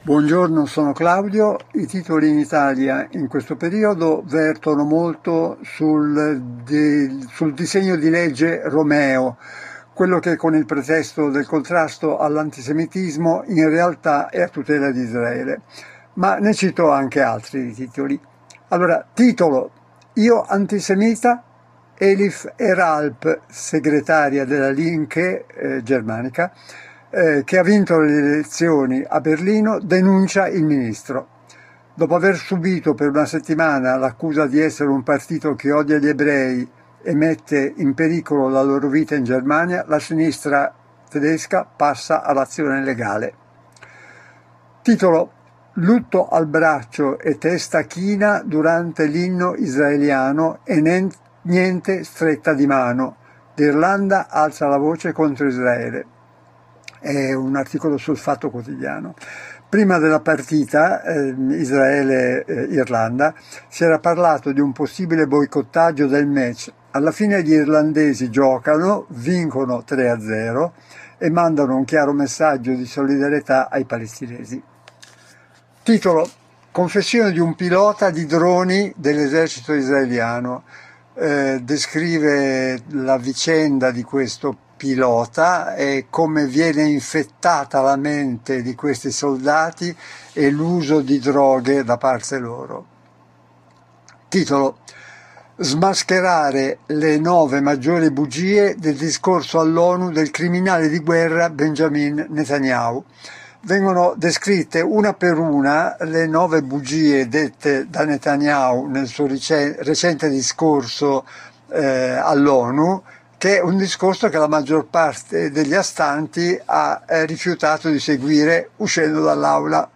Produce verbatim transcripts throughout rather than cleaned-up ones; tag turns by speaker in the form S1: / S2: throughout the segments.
S1: Buongiorno, sono Claudio. I titoli in Italia in questo periodo vertono molto sul, di, sul disegno di legge Romeo, quello che con il pretesto del contrasto all'antisemitismo in realtà è a tutela di Israele. Ma ne cito anche altri di titoli. Allora, titolo: Io antisemita, Elif Eralp, segretaria della Linke eh, germanica, Eh, che ha vinto le elezioni a Berlino, denuncia il ministro. Dopo aver subito per una settimana l'accusa di essere un partito che odia gli ebrei e mette in pericolo la loro vita in Germania, la sinistra tedesca passa all'azione legale. Titolo: Lutto al braccio e testa china durante l'inno israeliano e niente stretta di mano. L'Irlanda alza la voce contro Israele. È un articolo sul Fatto Quotidiano. Prima della partita eh, Israele-Irlanda si era parlato di un possibile boicottaggio del match. Alla fine gli irlandesi giocano, vincono tre a zero e mandano un chiaro messaggio di solidarietà ai palestinesi. Titolo: Confessione di un pilota di droni dell'esercito israeliano. Eh, descrive la vicenda di questo pilota e come viene infettata la mente di questi soldati e l'uso di droghe da parte loro. Titolo: Smascherare le nove maggiori bugie del discorso all'ONU del criminale di guerra Benjamin Netanyahu. Vengono descritte una per una le nove bugie dette da Netanyahu nel suo recente discorso eh, all'ONU, che è un discorso che la maggior parte degli astanti ha eh, rifiutato di seguire uscendo dall'aula.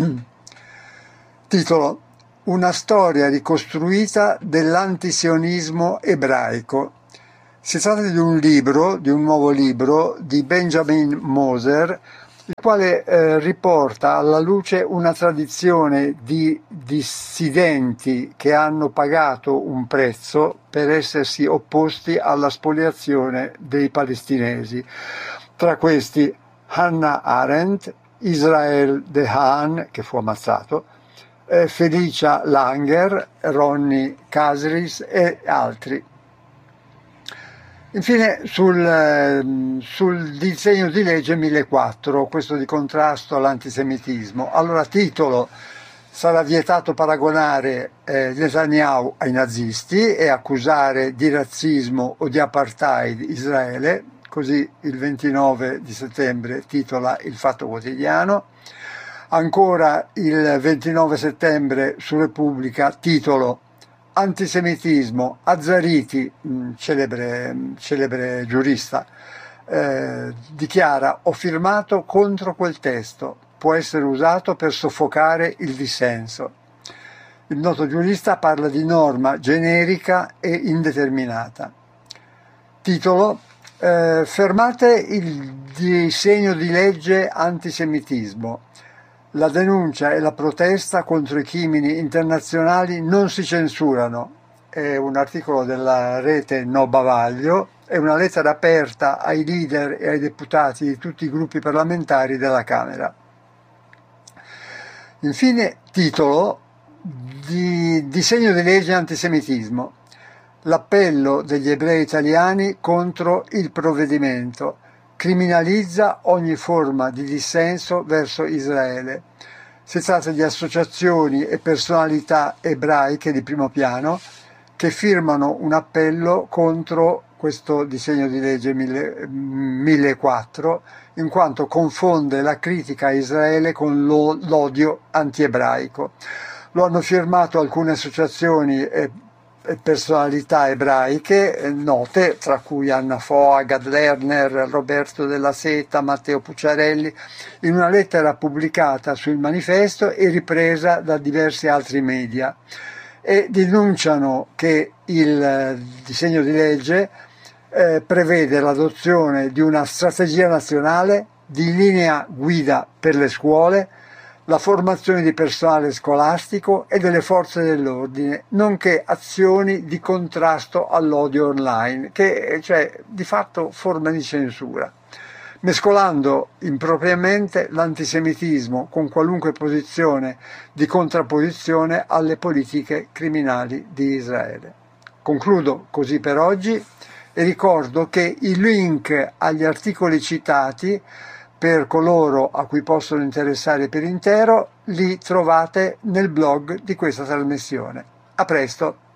S1: Titolo: Una storia ricostruita dell'antisionismo ebraico. Si tratta di un libro, di un nuovo libro di Benjamin Moser, il quale eh, riporta alla luce una tradizione di dissidenti che hanno pagato un prezzo per essersi opposti alla spoliazione dei palestinesi. Tra questi Hannah Arendt, Israel Dehaan, che fu ammazzato, eh, Felicia Langer, Ronnie Kasris e altri. Infine sul, sul disegno di legge millequattro, questo di contrasto all'antisemitismo. Allora, titolo: sarà vietato paragonare eh, Netanyahu ai nazisti e accusare di razzismo o di apartheid Israele, così il ventinove di settembre titola il Fatto Quotidiano. Ancora il ventinove settembre su Repubblica, titolo: Antisemitismo, Azzariti, celebre, celebre giurista, eh, dichiara: ho firmato contro quel testo, può essere usato per soffocare il dissenso. Il noto giurista parla di norma generica e indeterminata. Titolo: eh, fermate il disegno di legge antisemitismo. La denuncia e la protesta contro i crimini internazionali non si censurano. È un articolo della rete No Bavaglio, è una lettera aperta ai leader e ai deputati di tutti i gruppi parlamentari della Camera. Infine, titolo di disegno di legge antisemitismo. L'appello degli ebrei italiani contro il provvedimento. Criminalizza ogni forma di dissenso verso Israele. Si tratta di associazioni e personalità ebraiche di primo piano che firmano un appello contro questo disegno di legge millequattro, in quanto confonde la critica a Israele con l'odio antiebraico. Lo hanno firmato alcune associazioni e personalità ebraiche note, tra cui Anna Foa, Gad Lerner, Roberto Della Seta, Matteo Pucciarelli, in una lettera pubblicata sul Manifesto e ripresa da diversi altri media, e denunciano che il disegno di legge eh, prevede l'adozione di una strategia nazionale, di linea guida per le scuole, la formazione di personale scolastico e delle forze dell'ordine, nonché azioni di contrasto all'odio online, che cioè di fatto forma di censura. mescolando impropriamente l'antisemitismo con qualunque posizione di contrapposizione alle politiche criminali di Israele. Concludo così per oggi e ricordo che i link agli articoli citati per coloro a cui possono interessare per intero li trovate nel blog di questa trasmissione. A presto!